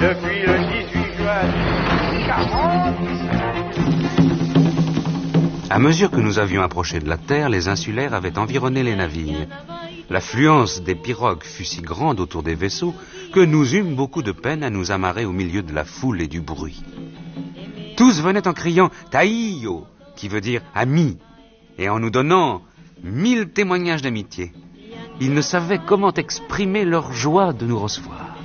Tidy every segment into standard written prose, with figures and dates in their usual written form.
depuis le 18 juin 40. À mesure que nous avions approché de la terre, les insulaires avaient environné les navires. L'affluence des pirogues fut si grande autour des vaisseaux que nous eûmes beaucoup de peine à nous amarrer au milieu de la foule et du bruit. Tous venaient en criant « Taïyo », qui veut dire « ami », et en nous donnant 1000 témoignages d'amitié. Ils ne savaient comment exprimer leur joie de nous recevoir.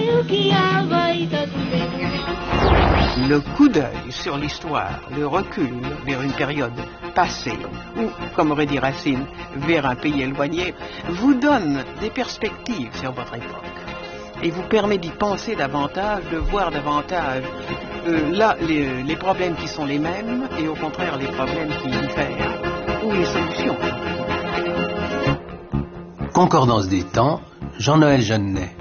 Le coup d'œil sur l'histoire, le recul vers une période passée, ou, comme aurait dit Racine, vers un pays éloigné, vous donne des perspectives sur votre époque et vous permet d'y penser davantage, de voir davantage là les problèmes qui sont les mêmes et au contraire les problèmes qui diffèrent ou les solutions. Concordance des temps, Jean-Noël Jeannet.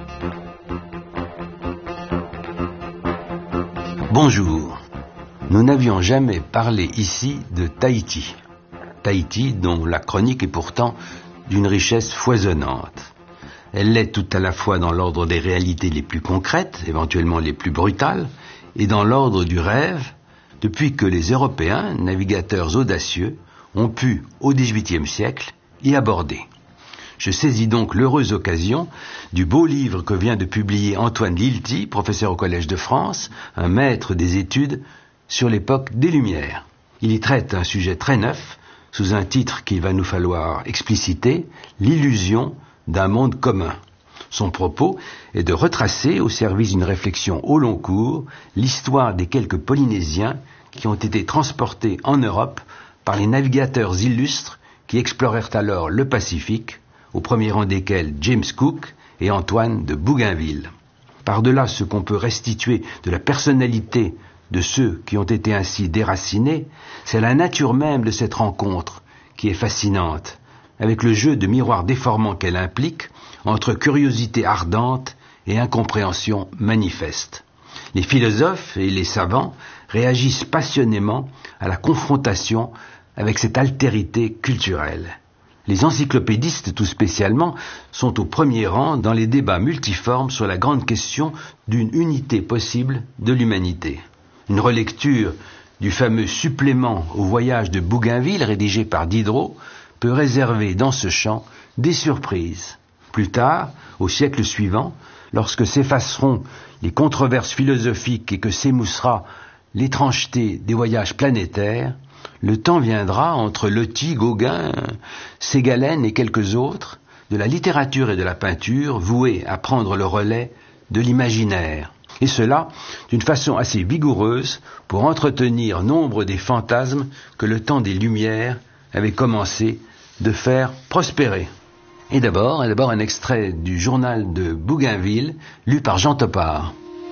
Bonjour. Nous n'avions jamais parlé ici de Tahiti. Tahiti, dont la chronique est pourtant d'une richesse foisonnante. Elle l'est tout à la fois dans l'ordre des réalités les plus concrètes, éventuellement les plus brutales, et dans l'ordre du rêve, depuis que les Européens, navigateurs audacieux, ont pu, au XVIIIe siècle, y aborder. Je saisis donc l'heureuse occasion du beau livre que vient de publier Antoine Lilti, professeur au Collège de France, un maître des études sur l'époque des Lumières. Il y traite un sujet très neuf, sous un titre qu'il va nous falloir expliciter, l'illusion d'un monde commun. Son propos est de retracer, au service d'une réflexion au long cours, l'histoire des quelques Polynésiens qui ont été transportés en Europe par les navigateurs illustres qui explorèrent alors le Pacifique, au premier rang desquels James Cook et Antoine de Bougainville. Par-delà ce qu'on peut restituer de la personnalité de ceux qui ont été ainsi déracinés, c'est la nature même de cette rencontre qui est fascinante, avec le jeu de miroir déformant qu'elle implique entre curiosité ardente et incompréhension manifeste. Les philosophes et les savants réagissent passionnément à la confrontation avec cette altérité culturelle. Les encyclopédistes, tout spécialement, sont au premier rang dans les débats multiformes sur la grande question d'une unité possible de l'humanité. Une relecture du fameux supplément au voyage de Bougainville, rédigé par Diderot, peut réserver dans ce champ des surprises. Plus tard, au siècle suivant, lorsque s'effaceront les controverses philosophiques et que s'émoussera l'étrangeté des voyages planétaires, le temps viendra, entre Loti, Gauguin, Ségalen et quelques autres, de la littérature et de la peinture voués à prendre le relais de l'imaginaire. Et cela d'une façon assez vigoureuse pour entretenir nombre des fantasmes que le temps des Lumières avait commencé de faire prospérer. Et d'abord un extrait du journal de Bougainville, lu par Jean Topard.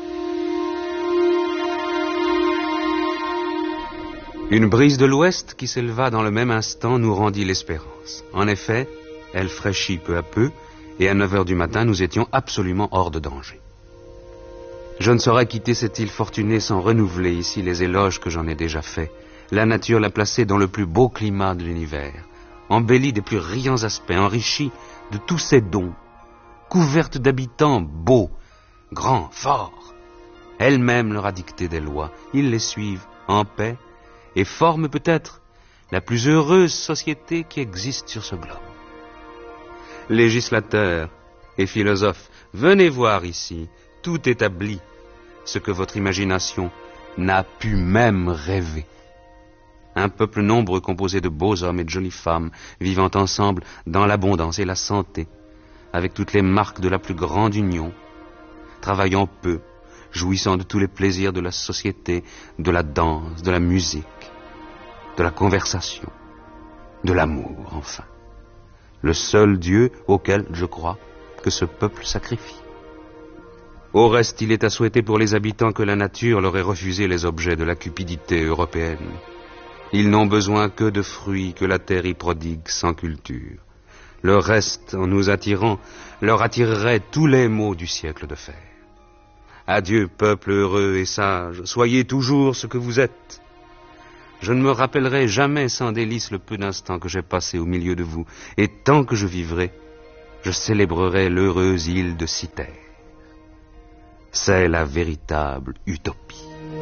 Une brise de l'ouest qui s'éleva dans le même instant nous rendit l'espérance. En effet, elle fraîchit peu à peu, et à 9 heures du matin, nous étions absolument hors de danger. Je ne saurais quitter cette île fortunée sans renouveler ici les éloges que j'en ai déjà faits. La nature l'a placée dans le plus beau climat de l'univers, embellie des plus riants aspects, enrichie de tous ses dons, couverte d'habitants beaux, grands, forts. Elle-même leur a dicté des lois, ils les suivent en paix, et forme peut-être la plus heureuse société qui existe sur ce globe. Législateurs et philosophes, venez voir ici, tout établi, ce que votre imagination n'a pu même rêver. Un peuple nombreux composé de beaux hommes et de jolies femmes, vivant ensemble dans l'abondance et la santé, avec toutes les marques de la plus grande union, travaillant peu, jouissant de tous les plaisirs de la société, de la danse, de la musique, de la conversation, de l'amour, enfin. Le seul Dieu auquel, je crois, que ce peuple sacrifie. Au reste, il est à souhaiter pour les habitants que la nature leur ait refusé les objets de la cupidité européenne. Ils n'ont besoin que de fruits que la terre y prodigue sans culture. Le reste, en nous attirant, leur attirerait tous les maux du siècle de fer. Adieu, peuple heureux et sage, soyez toujours ce que vous êtes. Je ne me rappellerai jamais sans délice le peu d'instants que j'ai passé au milieu de vous, et tant que je vivrai, je célébrerai l'heureuse île de Cythère. C'est la véritable utopie.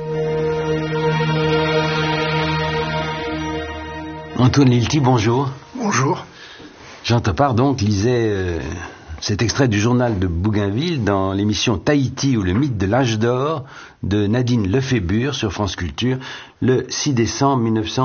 Antoine Lilti, bonjour. Bonjour. Jean Topard donc lisait cet extrait du journal de Bougainville dans l'émission Tahiti ou le mythe de l'âge d'or de Nadine Lefébure sur France Culture le 6 décembre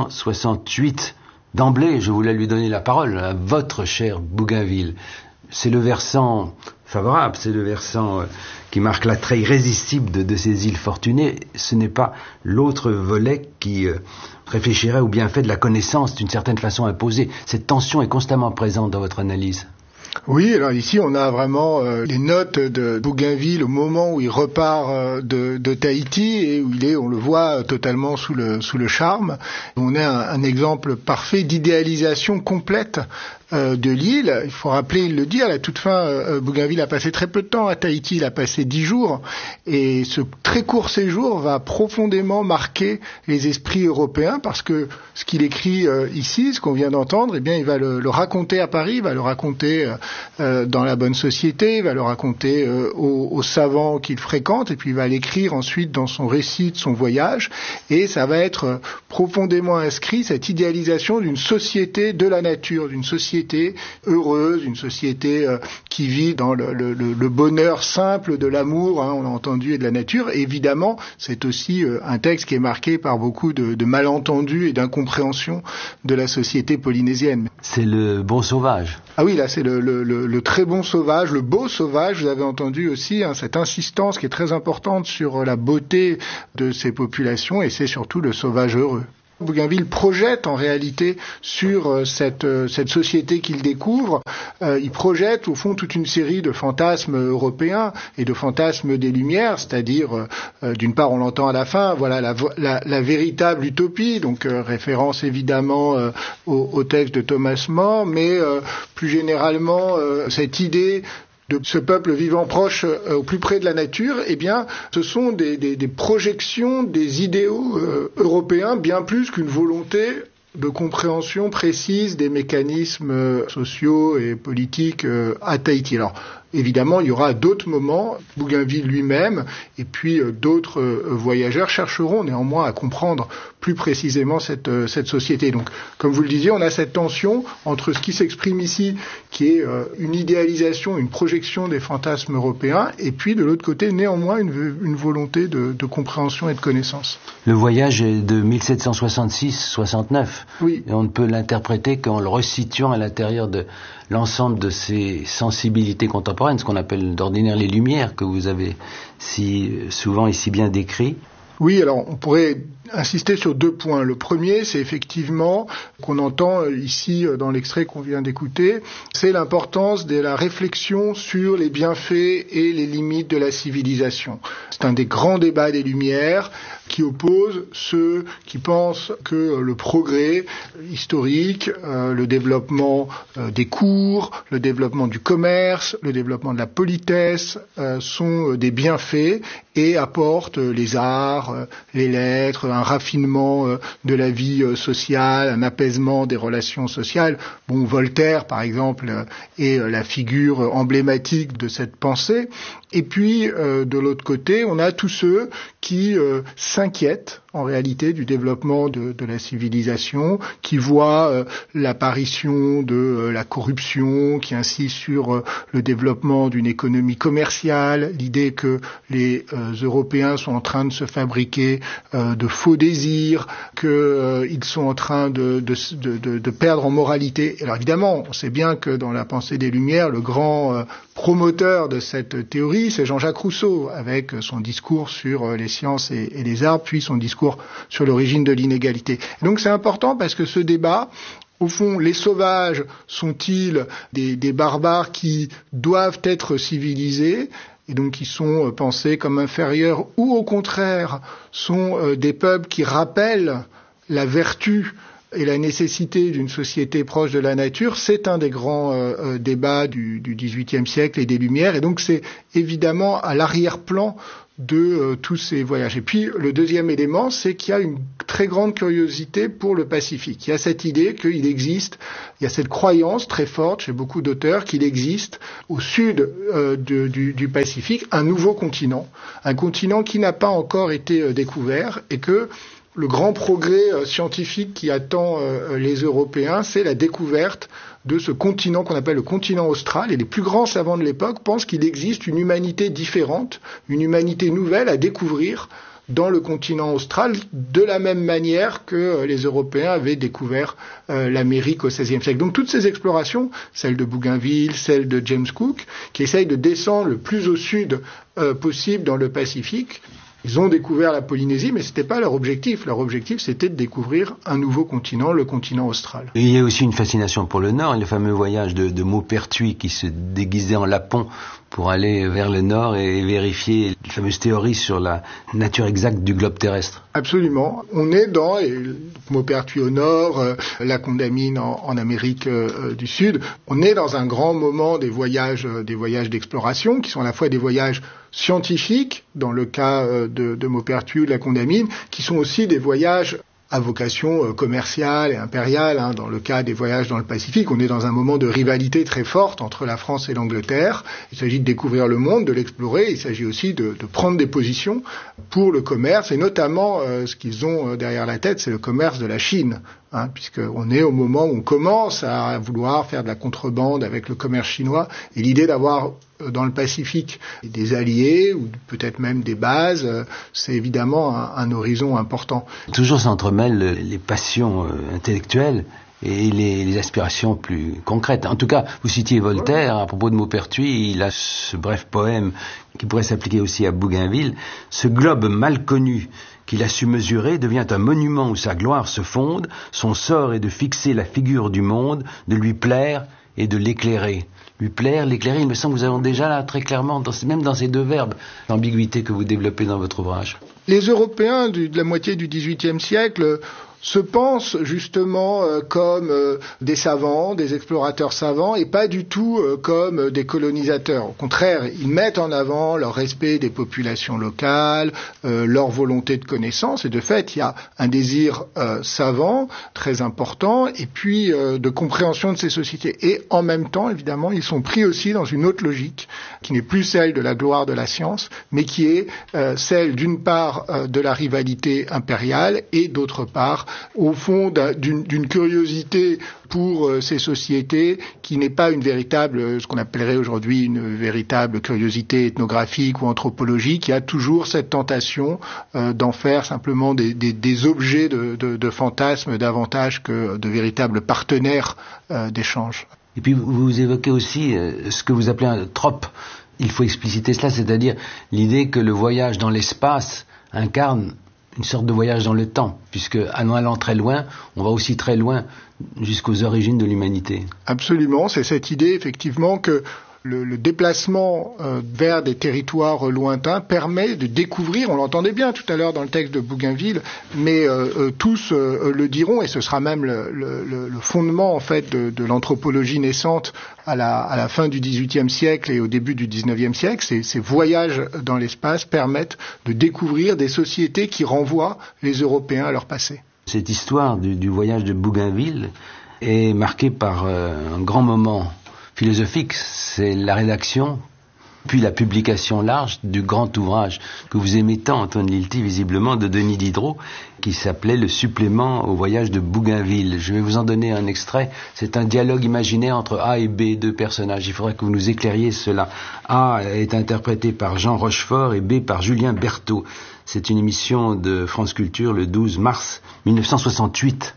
1968. D'emblée, je voulais lui donner la parole à votre cher Bougainville. C'est le versant favorable, c'est le versant qui marque l'attrait irrésistible de ces îles fortunées. Ce n'est pas l'autre volet qui réfléchirait au bienfait de la connaissance d'une certaine façon imposée. Cette tension est constamment présente dans votre analyse. Oui, alors ici on a vraiment les notes de Bougainville au moment où il repart de Tahiti et où il est, on le voit, totalement sous le charme. On a un exemple parfait d'idéalisation complète de l'île. Il faut rappeler, il le dit, à la toute fin, Bougainville a passé très peu de temps à Tahiti, il a passé 10 jours, et ce très court séjour va profondément marquer les esprits européens, parce que ce qu'il écrit ici, ce qu'on vient d'entendre, eh bien, il va le raconter à Paris, il va le raconter dans la bonne société, il va le raconter aux savants qu'il fréquente, et puis il va l'écrire ensuite dans son récit de son voyage, et ça va être profondément inscrit, cette idéalisation d'une société de la nature, d'une société heureuse, une société qui vit dans le bonheur simple de l'amour, on l'a entendu, et de la nature. Et évidemment, c'est aussi un texte qui est marqué par beaucoup de malentendus et d'incompréhension de la société polynésienne. C'est le bon sauvage. Ah oui, là c'est le très bon sauvage, le beau sauvage. Vous avez entendu aussi cette insistance qui est très importante sur la beauté de ces populations, et c'est surtout le sauvage heureux. Bougainville projette en réalité sur cette société qu'il découvre, il projette au fond toute une série de fantasmes européens et de fantasmes des Lumières, c'est-à-dire d'une part on l'entend à la fin, voilà la véritable utopie, donc référence évidemment au texte de Thomas More, mais plus généralement cette idée de ce peuple vivant proche, au plus près de la nature, eh bien, ce sont des projections, des idéaux européens, bien plus qu'une volonté de compréhension précise des mécanismes sociaux et politiques à Tahiti. Alors, évidemment, il y aura d'autres moments, Bougainville lui-même, et puis d'autres voyageurs chercheront néanmoins à comprendre plus précisément cette société. Donc, comme vous le disiez, on a cette tension entre ce qui s'exprime ici, qui est une idéalisation, une projection des fantasmes européens, et puis de l'autre côté, néanmoins, une volonté de compréhension et de connaissance. Le voyage est de 1766-69. Oui. Et on ne peut l'interpréter qu'en le resituant à l'intérieur de l'ensemble de ces sensibilités contemporaines, ce qu'on appelle d'ordinaire les Lumières, que vous avez si souvent et si bien décrit. Oui, alors on pourrait insister sur 2 points. Le premier, c'est effectivement, qu'on entend ici dans l'extrait qu'on vient d'écouter, c'est l'importance de la réflexion sur les bienfaits et les limites de la civilisation. C'est un des grands débats des Lumières qui oppose ceux qui pensent que le progrès historique, le développement des cours, le développement du commerce, le développement de la politesse sont des bienfaits et apportent les arts, les lettres, un raffinement de la vie sociale, un apaisement des relations sociales. Bon, Voltaire, par exemple, est la figure emblématique de cette pensée. Et puis, de l'autre côté, on a tous ceux qui s'inquiètent en réalité du développement de la civilisation, qui voient l'apparition de la corruption, qui insistent sur le développement d'une économie commerciale, l'idée que les Européens sont en train de se fabriquer de faux désirs, qu'ils sont en train de perdre en moralité. Alors évidemment, on sait bien que dans la pensée des Lumières, le grand promoteur de cette théorie, c'est Jean-Jacques Rousseau, avec son discours sur les sciences et les arts, puis son discours sur l'origine de l'inégalité. Et donc c'est important parce que ce débat, au fond, les sauvages sont-ils des barbares qui doivent être civilisés et donc qui sont pensés comme inférieurs, ou au contraire sont des peuples qui rappellent la vertu et la nécessité d'une société proche de la nature? C'est un des grands débats du XVIIIe siècle et des Lumières, et donc c'est évidemment à l'arrière-plan de tous ces voyages. Et puis le deuxième élément, c'est qu'il y a une très grande curiosité pour le Pacifique. Il y a cette idée qu'il existe, il y a cette croyance très forte chez beaucoup d'auteurs qu'il existe au sud du Pacifique un nouveau continent, un continent qui n'a pas encore été découvert, et que le grand progrès scientifique qui attend les Européens, c'est la découverte de ce continent qu'on appelle le continent austral. Et les plus grands savants de l'époque pensent qu'il existe une humanité différente, une humanité nouvelle à découvrir dans le continent austral, de la même manière que les Européens avaient découvert l'Amérique au XVIe siècle. Donc toutes ces explorations, celle de Bougainville, celle de James Cook, qui essayent de descendre le plus au sud possible dans le Pacifique, ils ont découvert la Polynésie, mais c'était pas leur objectif. Leur objectif, c'était de découvrir un nouveau continent, le continent austral. Et il y a aussi une fascination pour le Nord, le fameux voyage de Maupertuis qui se déguisait en lapon pour aller vers le Nord et vérifier les fameuses théories sur la nature exacte du globe terrestre. Absolument. On est dans Maupertuis au Nord, la Condamine en Amérique du Sud. On est dans un grand moment des voyages d'exploration qui sont à la fois des voyages scientifiques, dans le cas de Maupertuis ou de la Condamine, qui sont aussi des voyages à vocation commerciale et impériale. Dans le cas des voyages dans le Pacifique, on est dans un moment de rivalité très forte entre la France et l'Angleterre. Il s'agit de découvrir le monde, de l'explorer. Il s'agit aussi de prendre des positions pour le commerce, et notamment ce qu'ils ont derrière la tête, c'est le commerce de la Chine. Puisqu'on est au moment où on commence à vouloir faire de la contrebande avec le commerce chinois, et l'idée d'avoir dans le Pacifique des alliés ou peut-être même des bases, c'est évidemment un horizon important. Toujours s'entremêlent les passions intellectuelles et les aspirations plus concrètes. En tout cas, vous citiez Voltaire, à propos de Maupertuis, il a ce bref poème qui pourrait s'appliquer aussi à Bougainville. Ce globe mal connu qu'il a su mesurer devient un monument où sa gloire se fonde. Son sort est de fixer la figure du monde, de lui plaire et de l'éclairer. Lui plaire, l'éclairer, il me semble que nous avons déjà là très clairement, même dans ces deux verbes, l'ambiguïté que vous développez dans votre ouvrage. Les Européens de la moitié du XVIIIe siècle se pensent justement comme des savants, des explorateurs savants, et pas du tout comme des colonisateurs. Au contraire, ils mettent en avant leur respect des populations locales, leur volonté de connaissance, et de fait, il y a un désir savant très important, et puis de compréhension de ces sociétés. Et en même temps, évidemment, ils sont pris aussi dans une autre logique, qui n'est plus celle de la gloire de la science, mais qui est celle d'une part de la rivalité impériale, et d'autre part au fond d'une curiosité pour ces sociétés qui n'est pas une véritable, ce qu'on appellerait aujourd'hui une véritable curiosité ethnographique ou anthropologique. Il y a toujours cette tentation d'en faire simplement des objets de fantasmes davantage que de véritables partenaires d'échange. Et puis vous évoquez aussi ce que vous appelez un trope. Il faut expliciter cela, c'est-à-dire l'idée que le voyage dans l'espace incarne une sorte de voyage dans le temps, puisque en allant très loin, on va aussi très loin jusqu'aux origines de l'humanité. Absolument, c'est cette idée effectivement que le déplacement vers des territoires lointains permet de découvrir, on l'entendait bien tout à l'heure dans le texte de Bougainville, mais tous le diront, et ce sera même le fondement en fait de l'anthropologie naissante à la fin du XVIIIe siècle et au début du XIXe siècle. Ces voyages dans l'espace permettent de découvrir des sociétés qui renvoient les Européens à leur passé. Cette histoire du voyage de Bougainville est marquée par un grand moment philosophique, c'est la rédaction, puis la publication large du grand ouvrage que vous aimez tant, Antoine Lilti, visiblement, de Denis Diderot, qui s'appelait Le supplément au voyage de Bougainville. Je vais vous en donner un extrait. C'est un dialogue imaginaire entre A et B, deux personnages. Il faudrait que vous nous éclairiez cela. A est interprété par Jean Rochefort et B par Julien Berthaud. C'est une émission de France Culture le 12 mars 1968.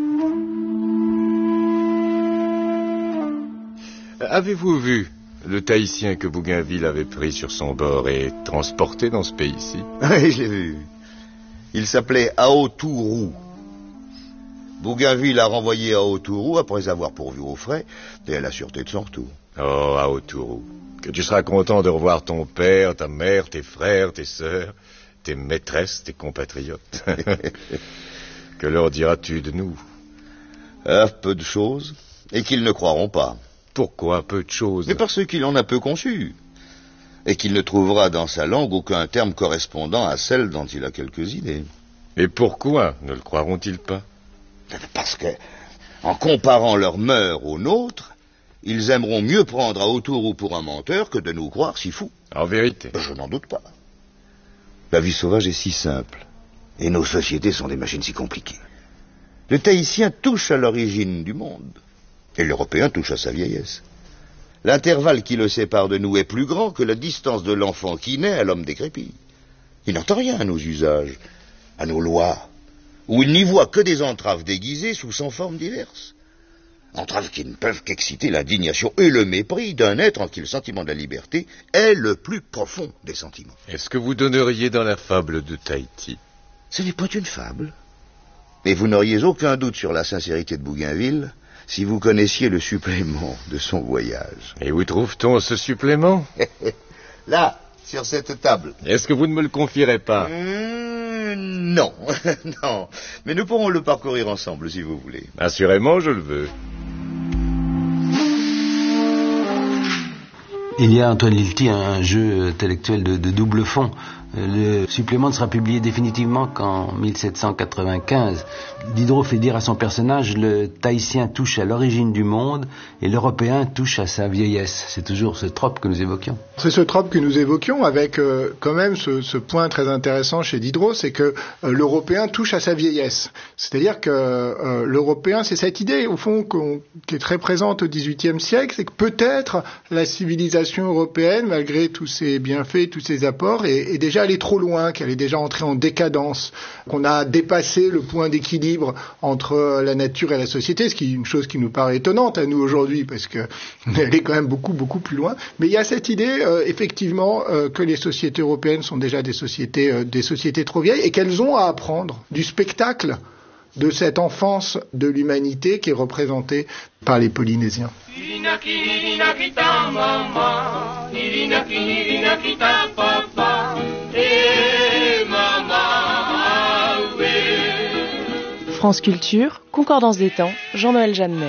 Avez-vous vu le Tahitien que Bougainville avait pris sur son bord et transporté dans ce pays-ci? Oui, je l'ai vu. Il s'appelait Aotourou. Bougainville a renvoyé Aotourou après avoir pourvu aux frais et à la sûreté de son retour. Oh, Aotourou, que tu seras content de revoir ton père, ta mère, tes frères, tes sœurs, tes maîtresses, tes compatriotes. Que leur diras-tu de nous? Peu de choses, et qu'ils ne croiront pas. Pourquoi peu de choses? Mais parce qu'il en a peu conçu. et qu'il ne trouvera dans sa langue aucun terme correspondant à celle dont il a quelques idées. Et pourquoi ne le croiront-ils pas? Parce que, en comparant leurs mœurs aux nôtres, ils aimeront mieux prendre Aoturu pour un menteur que de nous croire si fous. En vérité. Je n'en doute pas. La vie sauvage est si simple, et nos sociétés sont des machines si compliquées. Le Tahitien touche à l'origine du monde, et l'Européen touche à sa vieillesse. L'intervalle qui le sépare de nous est plus grand que la distance de l'enfant qui naît à l'homme décrépit. Il n'entend rien à nos usages, à nos lois, où il n'y voit que des entraves déguisées sous 100 formes diverses. Entraves qui ne peuvent qu'exciter l'indignation et le mépris d'un être en qui le sentiment de la liberté est le plus profond des sentiments. Est-ce que vous donneriez dans la fable de Tahiti? Ce n'est pas une fable. Mais vous n'auriez aucun doute sur la sincérité de Bougainville si vous connaissiez le supplément de son voyage. Et où trouve-t-on ce supplément? Là, sur cette table. Est-ce que vous ne me le confierez pas? Non, non. Mais nous pourrons le parcourir ensemble, si vous voulez. Assurément, je le veux. Il y a, Antoine Lilti, un jeu intellectuel de double fond. Le supplément ne sera publié définitivement qu'en 1795. Diderot fait dire à son personnage: le Tahitien touche à l'origine du monde et l'Européen touche à sa vieillesse. C'est toujours ce trope que nous évoquions. C'est ce trope que nous évoquions avec quand même ce point très intéressant chez Diderot, c'est que l'Européen touche à sa vieillesse. C'est-à-dire que l'Européen, c'est cette idée au fond qui est très présente au XVIIIe siècle, c'est que peut-être la civilisation européenne, malgré tous ses bienfaits, tous ses apports, est déjà allée trop loin, qu'elle est déjà entrée en décadence, qu'on a dépassé le point d'équilibre entre la nature et la société, ce qui est une chose qui nous paraît étonnante à nous aujourd'hui, parce que elle est quand même beaucoup plus loin. Mais il y a cette idée, effectivement, que les sociétés européennes sont déjà des sociétés trop vieilles et qu'elles ont à apprendre du spectacle de cette enfance de l'humanité qui est représentée par les Polynésiens. France Culture, Concordance des temps, Jean-Noël Jeannet.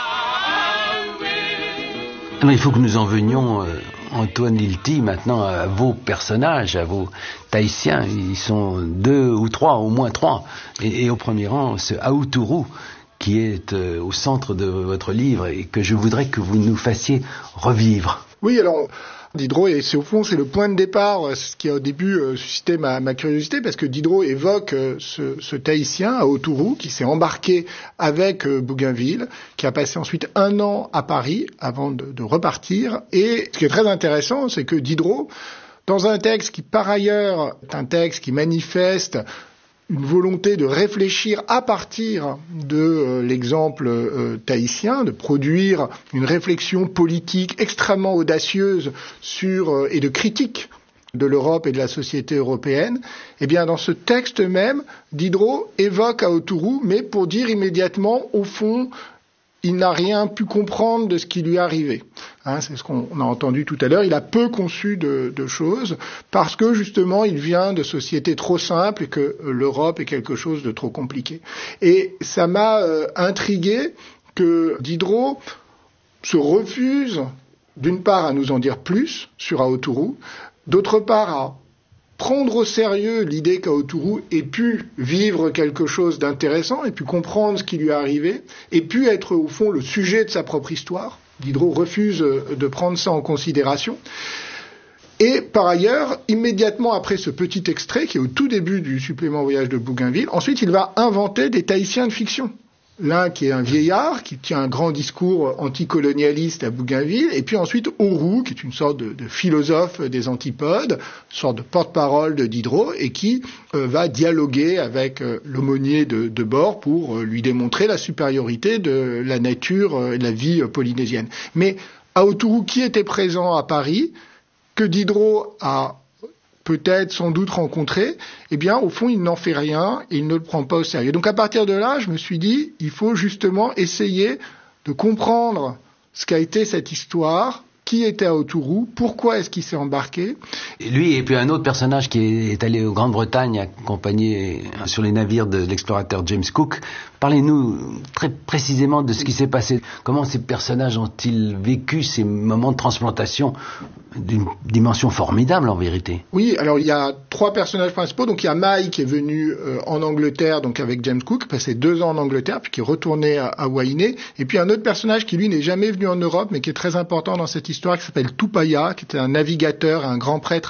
Alors il faut que nous en venions, Antoine Lilti, maintenant à vos personnages, à vos Tahitiens. Ils sont 2 ou 3, au moins 3. Et au premier rang, ce Aoturu, qui est au centre de votre livre et que je voudrais que vous nous fassiez revivre. Oui, alors Diderot, et c'est au fond, c'est le point de départ, ce qui a au début suscité ma curiosité, parce que Diderot évoque ce Tahitien, Aoturu, qui s'est embarqué avec Bougainville, qui a passé ensuite 1 an à Paris avant de repartir. Et ce qui est très intéressant, c'est que Diderot, dans un texte qui par ailleurs est un texte qui manifeste une volonté de réfléchir à partir de l'exemple tahitien, de produire une réflexion politique extrêmement audacieuse sur et de critique de l'Europe et de la société européenne. Eh bien, dans ce texte même, Diderot évoque Aoturu, mais pour dire immédiatement, au fond, il n'a rien pu comprendre de ce qui lui arrivait. C'est ce qu'on a entendu tout à l'heure. Il a peu conçu de choses parce que justement il vient de sociétés trop simples et que l'Europe est quelque chose de trop compliqué. Et ça m'a intrigué que Diderot se refuse d'une part à nous en dire plus sur Aoturu, d'autre part à prendre au sérieux l'idée qu'Aoturu ait pu vivre quelque chose d'intéressant, ait pu comprendre ce qui lui est arrivé, ait pu être au fond le sujet de sa propre histoire. Diderot refuse de prendre ça en considération. Et par ailleurs, immédiatement après ce petit extrait, qui est au tout début du supplément Voyage de Bougainville, ensuite il va inventer des Tahitiens de fiction. L'un qui est un vieillard, qui tient un grand discours anticolonialiste à Bougainville, et puis ensuite Auru, qui est une sorte de philosophe des antipodes, une sorte de porte-parole de Diderot, et qui va dialoguer avec l'aumônier de bord pour lui démontrer la supériorité de la nature et de la vie polynésienne. Mais Aoturu, qui était présent à Paris, que Diderot a peut-être sans doute rencontré, eh bien au fond il n'en fait rien et il ne le prend pas au sérieux. Donc à partir de là, je me suis dit, il faut justement essayer de comprendre ce qu'a été cette histoire qui était à Autourou, pourquoi est-ce qu'il s'est embarqué. Et lui, et puis un autre personnage qui est allé en Grande-Bretagne accompagné sur les navires de l'explorateur James Cook. Parlez-nous très précisément de ce qui s'est passé. Comment ces personnages ont-ils vécu ces moments de transplantation d'une dimension formidable en vérité? Oui, alors il y a 3 personnages principaux. Donc il y a Mike qui est venu en Angleterre, donc avec James Cook, passé 2 ans en Angleterre, puis qui est retourné à Wainé. Et puis un autre personnage qui lui n'est jamais venu en Europe, mais qui est très important dans cette histoire, qui s'appelle Tupaya, qui était un navigateur, un grand prêtre